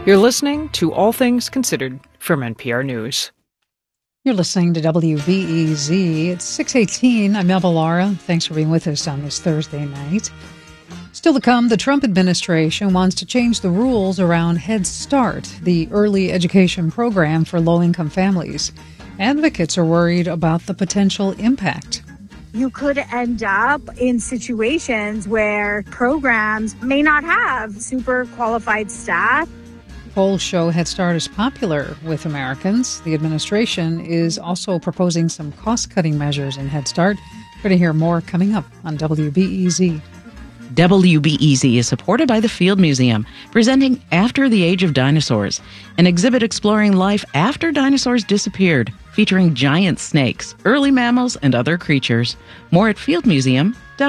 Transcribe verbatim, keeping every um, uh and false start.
You're listening to All Things Considered from N P R News. You're listening to W B E Z. It's six eighteen. I'm Melba Lara. Thanks for being with us on this Thursday night. Still to come, the Trump administration wants to change the rules around Head Start, the early education program for low-income families. Advocates are worried about the potential impact. You could end up in situations where programs may not have super qualified staff. Polls show Head Start is popular with Americans. The administration is also proposing some cost-cutting measures in Head Start. We're going to hear more coming up on W B E Z. W B E Z is supported by the Field Museum, presenting After the Age of Dinosaurs, an exhibit exploring life after dinosaurs disappeared, featuring giant snakes, early mammals, and other creatures. More at field museum